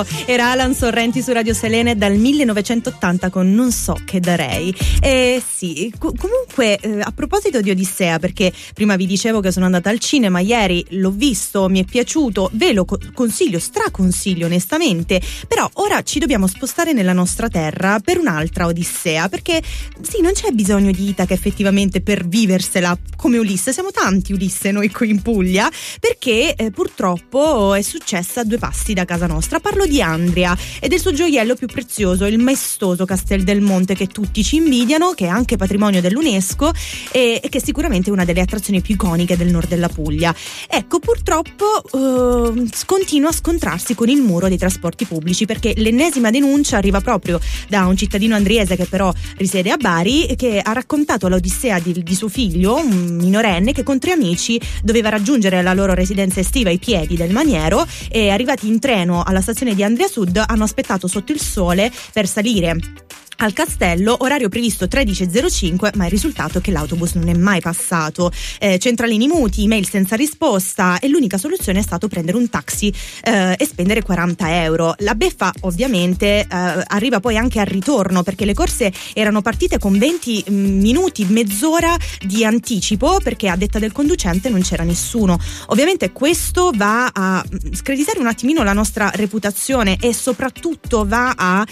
Era Alan Sorrenti su Radio Selene dal 1980 con Non so che darei. Sì, comunque a proposito di Odissea, perché prima vi dicevo che sono andata al cinema ieri, l'ho visto, mi è piaciuto, ve lo consiglio, straconsiglio onestamente, però ora ci dobbiamo spostare nella nostra terra per un'altra Odissea, perché sì, non c'è bisogno di Itaca effettivamente per viversela come Ulisse, siamo tanti Ulisse noi qui in Puglia, perché purtroppo è successa a due passi da casa nostra. Parlo di Andria e del suo gioiello più prezioso, il maestoso Castel del Monte, che tutti ci invidiano, che è anche patrimonio dell'UNESCO e che è sicuramente una delle attrazioni più iconiche del nord della Puglia. Ecco, purtroppo continua a scontrarsi con il muro dei trasporti pubblici, perché l'ennesima denuncia arriva proprio da un cittadino andriese che però risiede a Bari, che ha raccontato l'odissea di suo figlio, un minorenne, che con 3 amici doveva raggiungere la loro residenza estiva ai piedi del Maniero e, arrivati in treno alla stazione di Andria Sud, hanno aspettato sotto il sole per salire al castello, orario previsto 13.05, ma il risultato è che l'autobus non è mai passato. Centralini muti, email senza risposta, e l'unica soluzione è stato prendere un taxi e spendere 40 euro. La beffa ovviamente arriva poi anche al ritorno, perché le corse erano partite con 20 minuti, mezz'ora di anticipo, perché a detta del conducente non c'era nessuno. Ovviamente questo va a screditare un attimino la nostra reputazione e soprattutto va a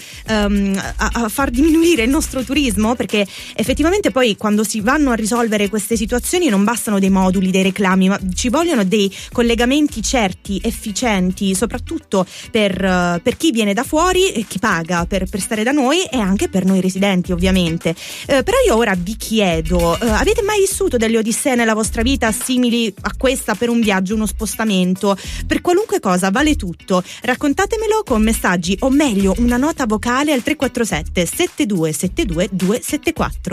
far diminuire il nostro turismo, perché effettivamente poi quando si vanno a risolvere queste situazioni non bastano dei moduli, dei reclami, ma ci vogliono dei collegamenti certi, efficienti, soprattutto per chi viene da fuori e chi paga per stare da noi, e anche per noi residenti ovviamente. Però io ora vi chiedo, avete mai vissuto delle odissee nella vostra vita simili a questa, per un viaggio, uno spostamento, per qualunque cosa, vale tutto? Raccontatemelo con messaggi, o meglio una nota vocale al 347 7272 274.